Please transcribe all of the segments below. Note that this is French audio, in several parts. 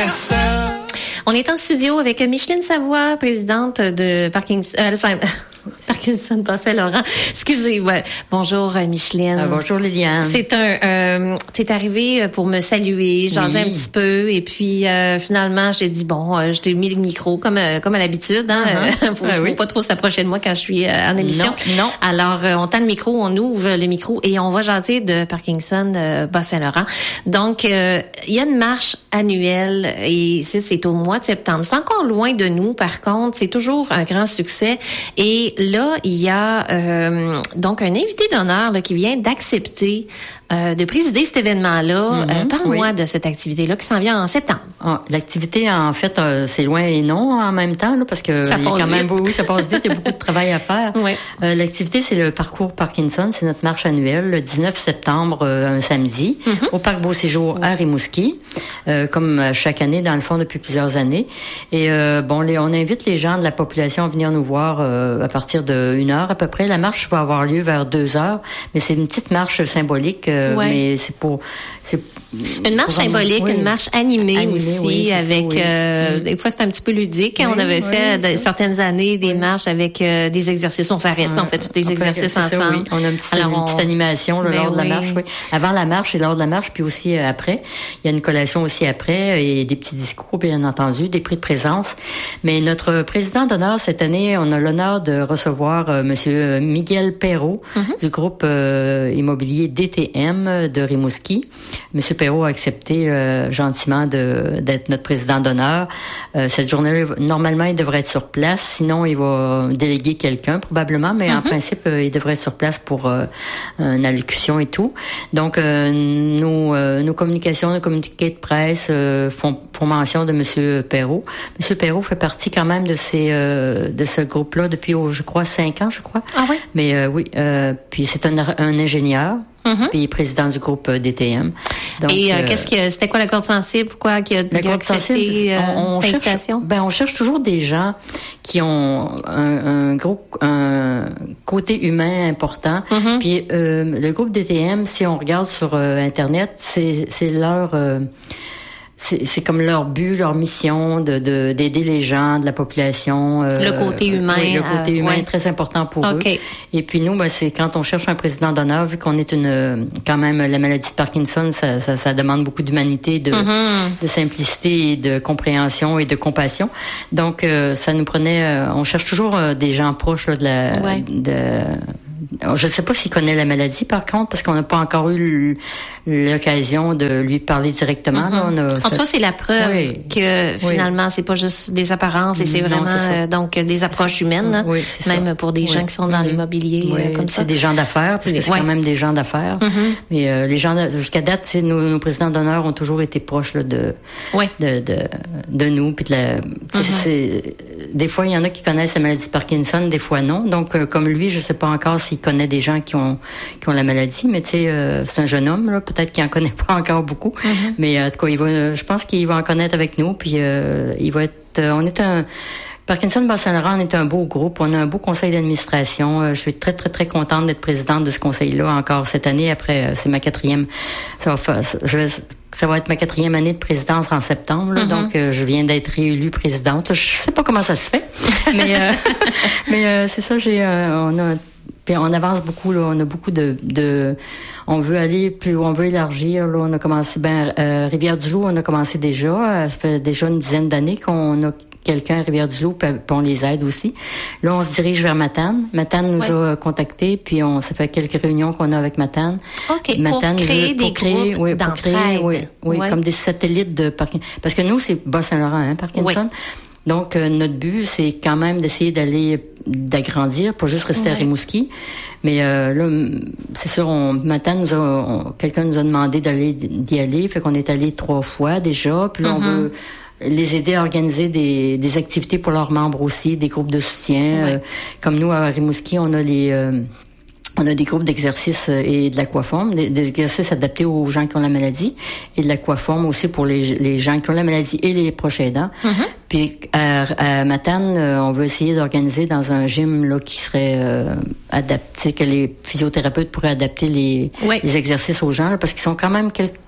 On est en studio avec Micheline Savoie, présidente de Parkinson Bas-Saint-Laurent. Excusez, ouais. Bonjour Micheline. Bonjour Liliane. T'es arrivée pour me saluer, jaser un petit peu, et puis finalement j'ai dit je t'ai mis le micro comme à l'habitude. Faut pas trop s'approcher de moi quand je suis en émission. Non. Alors on tend le micro, on ouvre le micro et on va jaser de Parkinson Bas-Saint-Laurent. Donc il y a une marche annuelle et c'est au mois de septembre. C'est encore loin de nous, par contre, c'est toujours un grand succès. Et là, il y a donc un invité d'honneur là, qui vient d'accepter de présider cet événement-là. Parle-moi de cette activité-là qui s'en vient en septembre. L'activité, en fait, c'est loin et non en même temps, là, parce que ça passe quand même, vite. oui, ça passe vite, il y a beaucoup de travail à faire. Oui. L'activité, c'est le parcours Parkinson, c'est notre marche annuelle, le 19 septembre, un samedi, au Parc Beau-Séjour à Rimouski, comme chaque année, dans le fond, depuis plusieurs années. Et on invite les gens de la population à venir nous voir à partir de 1h à peu près. La marche va avoir lieu vers 2h, mais c'est une petite marche symbolique, mais c'est une marche symbolique, une marche animée aussi, oui, avec ça, des fois c'est un petit peu ludique. On avait fait certaines années des marches avec des exercices. On s'arrête, on fait tous des exercices ensemble. On a une petite animation lors de la marche. Oui. Avant la marche et lors de la marche, puis aussi après. Il y a une collation aussi après et des petits discours, bien entendu, des prix de présence. Mais notre président d'honneur cette année, on a l'honneur de recevoir Monsieur Miguel Perrault du groupe immobilier DTM de Rimouski. Monsieur Perrault a accepté gentiment d'être notre président d'honneur. Cette journée, normalement, il devrait être sur place. Sinon, il va déléguer quelqu'un probablement, mais en principe, il devrait être sur place pour une allocution et tout. Donc, nos communications, nos communiqués de presse font mention de Monsieur Perrault. Monsieur Perrault fait partie quand même de ce groupe-là depuis, je crois, 5 ans, je crois. Ah oui? Mais oui, puis c'est un ingénieur. Puis président du groupe DTM. Donc, et c'était quoi la corde sensible? Pourquoi qu'il a accepté cette invitation? On cherche toujours des gens qui ont un côté humain important. Puis le groupe DTM, si on regarde sur Internet, c'est leur c'est comme leur but, leur mission d'aider les gens, de la population. Le côté humain. Oui, le côté humain est très important pour eux. Et puis nous, c'est quand on cherche un président d'honneur, vu qu'on est quand même la maladie de Parkinson, ça demande beaucoup d'humanité, de simplicité et de compréhension et de compassion. Donc ça nous prenait, on cherche toujours des gens proches là, je ne sais pas s'il connaît la maladie, par contre, parce qu'on n'a pas encore eu l'occasion de lui parler directement. Là, en tout cas, c'est la preuve que finalement, c'est pas juste des apparences et c'est vraiment donc des approches humaines, même pour des gens qui sont dans l'immobilier comme ça. C'est des gens d'affaires, parce que c'est quand même des gens d'affaires. Mais les gens, jusqu'à date, nos présidents d'honneur ont toujours été proches là, de nous. Puis des fois, il y en a qui connaissent la maladie de Parkinson, des fois non. Donc, comme lui, je sais pas encore s'il connaît des gens qui ont la maladie, mais tu sais, c'est un jeune homme, là, peut-être qu'il en connaît pas encore beaucoup. Mais en tout cas, je pense qu'il va en connaître avec nous, puis il va être... Parkinson Bas-Saint-Laurent, on est un beau groupe. On a un beau conseil d'administration. Je suis très, très, très contente d'être présidente de ce conseil-là encore cette année. Après, c'est ma 4e. Ça va être ma 4e année de présidence en septembre. Là, donc, je viens d'être réélue présidente. Je sais pas comment ça se fait, mais c'est ça. On avance beaucoup, là. On a beaucoup on veut aller plus, on veut élargir, là. On a commencé, Rivière-du-Loup, on a commencé déjà. Ça fait déjà une dizaine d'années qu'on a quelqu'un à Rivière-du-Loup, puis on les aide aussi. Là, on se dirige vers Matane. Matane nous a contactés, puis ça fait quelques réunions qu'on a avec Matane. Matane, pour créer des groupes d'entraide. Oui, comme des satellites de Parkinson. Parce que nous, c'est Bas-Saint-Laurent, Parkinson. Donc, notre but, c'est quand même d'essayer d'agrandir, pas juste rester à Rimouski. Mais là, c'est sûr, Matane quelqu'un nous a demandé d'y aller, fait qu'on est allé 3 fois déjà. Puis là, on veut les aider à organiser des activités pour leurs membres aussi, des groupes de soutien. Comme nous, à Rimouski, on a des groupes d'exercices et de l'aquaforme, des exercices adaptés aux gens qui ont la maladie, et de l'aquaforme aussi pour les gens qui ont la maladie et les proches aidants. Puis à Matane, on veut essayer d'organiser dans un gym là qui serait adapté, que les physiothérapeutes pourraient adapter les exercices aux gens, là, parce qu'ils sont quand même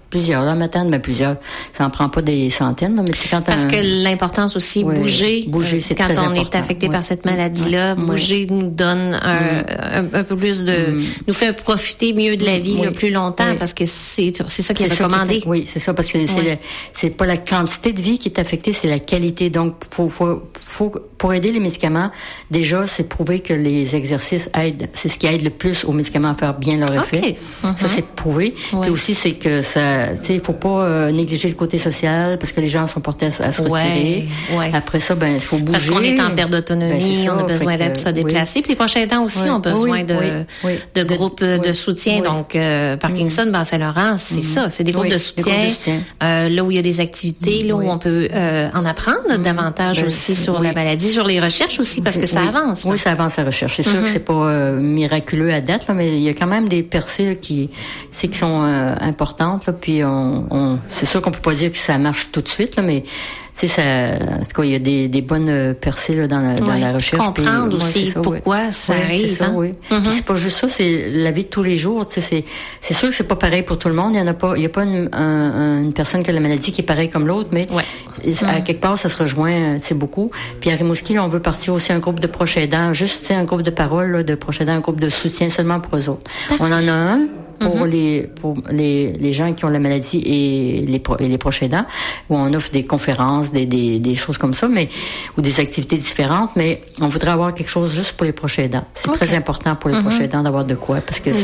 Plusieurs. Là, maintenant, plusieurs. Ça en prend pas des centaines, là, mais tu sais, quand parce que l'importance aussi, bouger, c'est quand très on important. est affecté par cette maladie-là, bouger nous donne un peu plus de, nous fait profiter mieux de la vie plus longtemps, parce que c'est ça qui est recommandé. Oui, c'est ça, parce que c'est pas la quantité de vie qui est affectée, c'est la qualité. Donc, pour aider les médicaments, déjà, c'est prouvé que les exercices aident. C'est ce qui aide le plus aux médicaments à faire bien leur effet. Ça, c'est prouvé. Puis aussi, c'est que ça, tu sais, il faut pas négliger le côté social parce que les gens sont portés à se retirer. Après ça, il faut bouger. Parce qu'on est en perte d'autonomie, on a besoin d'aide pour se déplacer. Puis les prochains aidants aussi ont besoin de groupes de soutien. Donc, Parkinson, Bas-Saint-Laurent, c'est ça. C'est des groupes de soutien. Là où il y a des activités, là où on peut en apprendre davantage aussi sur la maladie, sur les recherches aussi, parce que ça avance. Oui, ça avance la recherche. C'est sûr que c'est pas miraculeux à date, là, mais il y a quand même des percées là, qui sont importantes. Là, puis c'est sûr qu'on peut pas dire que ça marche tout de suite, là, mais tu sais, il y a des bonnes percées là, dans la recherche. Comprendre aussi pourquoi ça arrive. C'est ça, Puis c'est pas juste ça, c'est la vie de tous les jours. Tu sais, c'est sûr que c'est pas pareil pour tout le monde. Il y a pas une personne qui a la maladie qui est pareille comme l'autre, mais à quelque part ça se rejoint, c'est beaucoup. Puis à Rimouski, là, on veut partir aussi un groupe de proches aidants, juste un groupe de parole là, de proches aidants, un groupe de soutien seulement pour eux autres. Parfait. On en a un pour les gens qui ont la maladie et les proches aidants, où on offre des conférences, des choses comme ça, ou des activités différentes, mais on voudrait avoir quelque chose juste pour les proches aidants. C'est très important pour les proches aidants d'avoir de quoi, parce que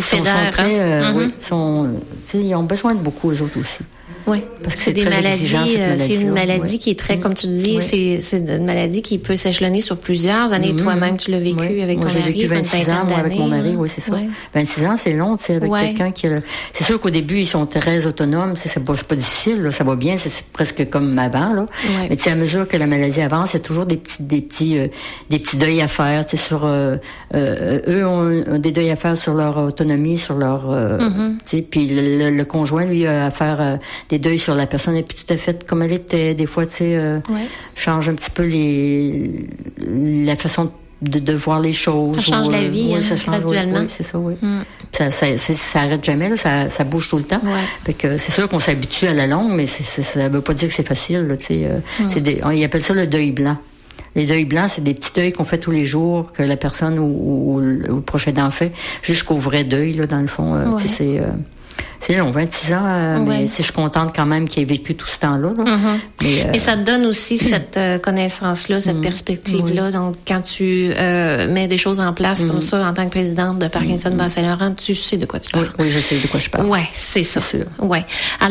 ils ont besoin de beaucoup, eux autres aussi. Oui, parce que c'est une maladie qui est très, comme tu dis, c'est une maladie qui peut s'échelonner sur plusieurs années. Toi-même, tu l'as vécu avec ton mari. J'ai vécu 26 ans, moi, avec mon mari, c'est ça. 26 ans, c'est long, tu sais, avec quelqu'un qui c'est sûr qu'au début, ils sont très autonomes, c'est pas difficile, là, ça va bien, c'est presque comme avant, là. Mais tu sais, à mesure que la maladie avance, il y a toujours des petits deuils à faire, tu sais, sur, eux ont des deuils à faire sur leur autonomie, sur leur, tu sais, puis le conjoint, lui, a à faire des deuils sur la personne et puis tout à fait comme elle était. Des fois, tu sais, change un petit peu la façon de voir les choses. Ça change la vie, ça change graduellement. Oui, c'est ça, oui. Ça arrête jamais, là, ça bouge tout le temps. Fait que c'est sûr qu'on s'habitue à la longue, mais ça veut pas dire que c'est facile, là, tu sais. Ils appellent ça le deuil blanc. Les deuils blancs, c'est des petits deuils qu'on fait tous les jours, que la personne ou le proche aidant fait, jusqu'au vrai deuil, là, dans le fond. Tu sais, c'est long, 26 ans, mais je suis contente quand même qu'il ait vécu tout ce temps-là. Là. Mais ça te donne aussi cette connaissance-là, cette perspective-là. Donc, quand tu mets des choses en place comme ça, en tant que présidente de Parkinson Bas-Saint-Laurent, tu sais de quoi tu parles. Oui, je sais de quoi je parle. Oui, c'est ça. C'est sûr. Ouais.